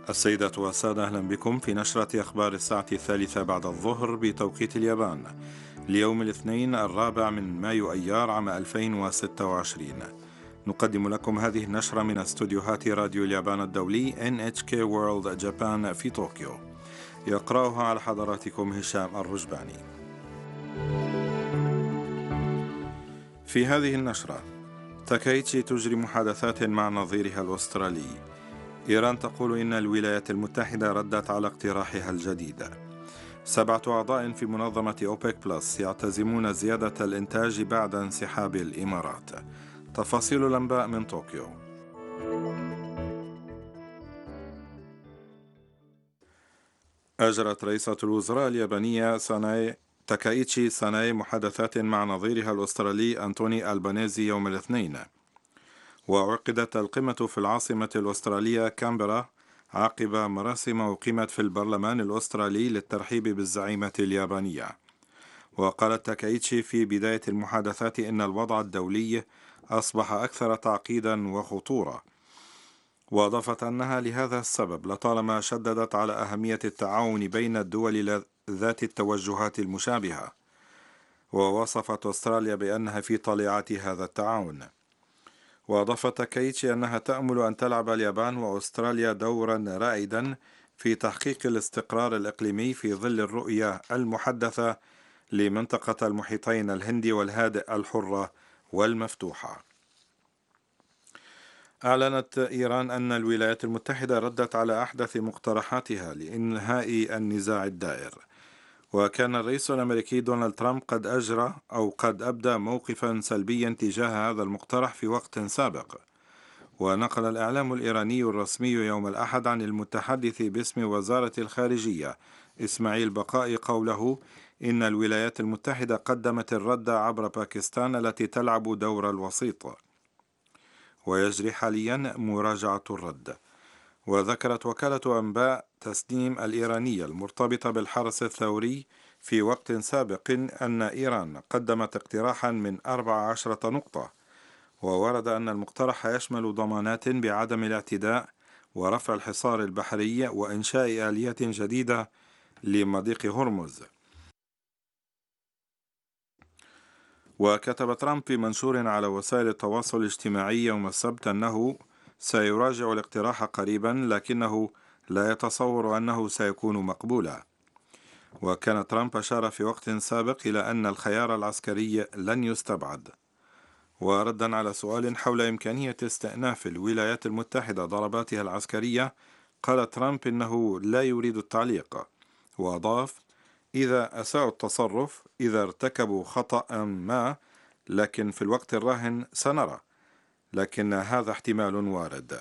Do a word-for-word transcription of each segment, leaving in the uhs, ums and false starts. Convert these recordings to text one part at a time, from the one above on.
السيدات والسادة، أهلا بكم في نشرة أخبار الساعة الثالثة بعد الظهر بتوقيت اليابان ليوم الاثنين الرابع من مايو أيار عام ألفين وستة وعشرين. نقدم لكم هذه النشرة من استوديوهات راديو اليابان الدولي إن إتش كي World Japan في طوكيو. يقرأها على حضراتكم هشام الرجباني. في هذه النشرة: تاكايتشي تجري محادثات مع نظيرها الأسترالي. إيران تقول إن الولايات المتحدة ردت على اقتراحها الجديد. سبعة أعضاء في منظمة أوبك بلس يعتزمون زيادة الإنتاج بعد انسحاب الإمارات. تفاصيل الأنباء من طوكيو. أجرت رئيسة الوزراء اليابانية ساناي تاكايتشي ساناي محادثات مع نظيرها الأسترالي أنتوني ألبانيزي يوم الاثنين. وعقدت القمة في العاصمة الأسترالية كامبرا عقب مراسم أقيمت في البرلمان الأسترالي للترحيب بالزعيمة اليابانية. وقالت تاكايتشي في بداية المحادثات إن الوضع الدولي أصبح أكثر تعقيدا وخطورة، وأضافت أنها لهذا السبب لطالما شددت على أهمية التعاون بين الدول ذات التوجهات المشابهة. ووصفت أستراليا بأنها في طليعة هذا التعاون. وأضافت تاكايتشي أنها تأمل أن تلعب اليابان وأستراليا دورا رائدا في تحقيق الاستقرار الإقليمي في ظل الرؤية المحدثة لمنطقة المحيطين الهندي والهادئ الحرة والمفتوحة. أعلنت إيران أن الولايات المتحدة ردت على أحدث مقترحاتها لإنهاء النزاع الدائر. وكان الرئيس الأمريكي دونالد ترامب قد أجرى أو قد أبدى موقفا سلبيا تجاه هذا المقترح في وقت سابق. ونقل الإعلام الإيراني الرسمي يوم الأحد عن المتحدث باسم وزارة الخارجية إسماعيل بقائي قوله إن الولايات المتحدة قدمت الرد عبر باكستان التي تلعب دور الوسيط، ويجري حاليا مراجعة الرد. وذكرت وكالة أنباء تسنيم الإيرانية المرتبطة بالحرس الثوري في وقت سابق أن إيران قدمت اقتراحا من أربع عشرة نقطة، وورد أن المقترح يشمل ضمانات بعدم الاعتداء ورفع الحصار البحري وإنشاء آليات جديدة لمضيق هرمز. وكتب ترامب في منشور على وسائل التواصل الاجتماعي يوم السبت أنه سيراجع الاقتراح قريبا، لكنه لا يتصور أنه سيكون مقبولا. وكان ترامب أشار في وقت سابق إلى أن الخيار العسكري لن يستبعد. وردا على سؤال حول إمكانية استئناف الولايات المتحدة ضرباتها العسكرية، قال ترامب إنه لا يريد التعليق. وأضاف: إذا أساءوا التصرف، إذا ارتكبوا خطأ ما، لكن في الوقت الراهن سنرى، لكن هذا احتمال وارد.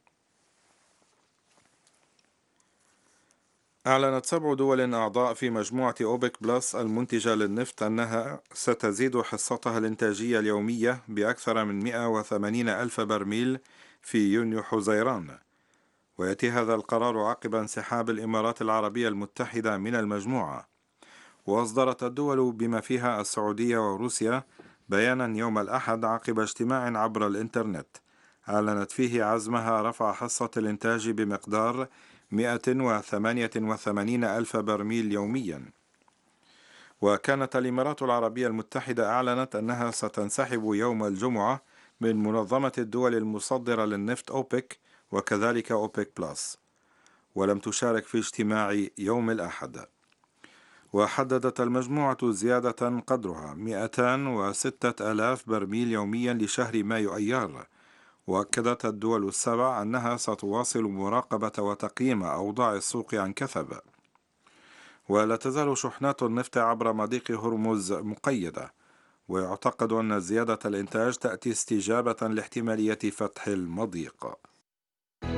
أعلنت سبع دول أعضاء في مجموعة أوبك بلس المنتجة للنفط أنها ستزيد حصتها الإنتاجية اليومية بأكثر من مئة وثمانين ألف برميل في يونيو حزيران. ويأتي هذا القرار عقب انسحاب الإمارات العربية المتحدة من المجموعة. وأصدرت الدول بما فيها السعودية وروسيا بيانا يوم الأحد عقب اجتماع عبر الإنترنت أعلنت فيه عزمها رفع حصة الإنتاج بمقدار مئة وثمانية وثمانين ألف برميل يوميا. وكانت الإمارات العربية المتحدة أعلنت أنها ستنسحب يوم الجمعة من منظمة الدول المصدرة للنفط أوبك وكذلك أوبك بلس، ولم تشارك في اجتماع يوم الأحد. وحددت المجموعة زيادة قدرها مئتين وستة آلاف برميل يوميا لشهر مايو أيار. وأكدت الدول السبع أنها ستواصل مراقبة وتقييم أوضاع السوق عن كثب. ولا تزال شحنات النفط عبر مضيق هرمز مقيدة، ويعتقد أن زيادة الإنتاج تأتي استجابة لاحتمالية فتح المضيق.